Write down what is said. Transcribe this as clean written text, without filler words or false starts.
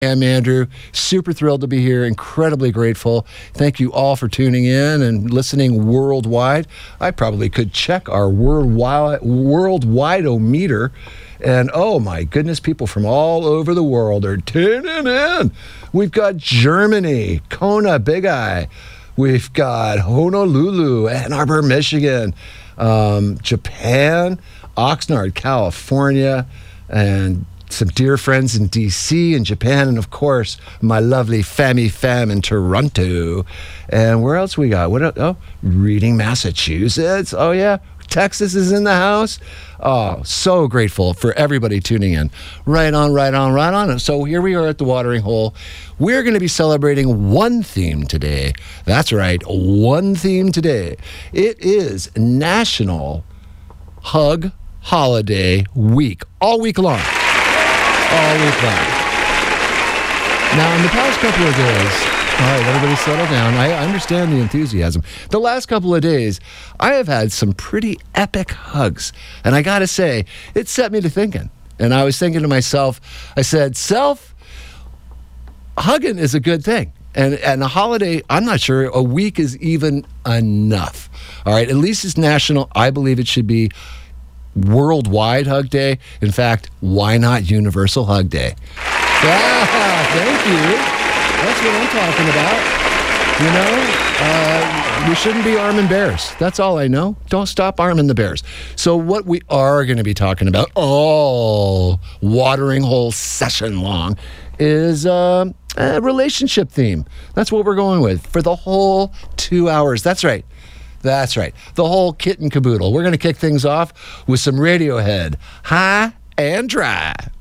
I'm Andrew. Super thrilled to be here. Incredibly grateful. Thank you all for tuning in and listening worldwide. I probably could check our worldwide-o-meter. And oh my goodness, people from all over the world are tuning in. We've got Germany, Kona, Big Eye. We've got Honolulu, Ann Arbor, Michigan, Japan, Oxnard, California, and some dear friends in D.C. and Japan, and of course, my lovely fam in Toronto. And where else we got? Reading, Massachusetts. Oh, yeah. Texas is in the house. Oh, so grateful for everybody tuning in. Right on. So here we are at the Watering Hole. We're going to be celebrating one theme today. That's right, one theme today. It is National Hug Holiday Week, all week long. All week long. Now, in the past couple of days, all right, everybody settle down. I understand the enthusiasm. The last couple of days, I have had some pretty epic hugs. And I got to say, it set me to thinking. And I was thinking to myself, I said, hugging is a good thing. And a holiday, I'm not sure a week is even enough. All right, at least it's national. I believe it should be Worldwide Hug Day. In fact, why not Universal Hug Day? Thank you. That's what I'm talking about. We shouldn't be arming bears. That's all I know. Don't stop arming the bears. So what we are going to be talking about all Watering Hole session long is a relationship theme. That's what we're going with for the whole 2 hours. That's right. The whole kit and caboodle. We're going to kick things off with some Radiohead. High and Dry.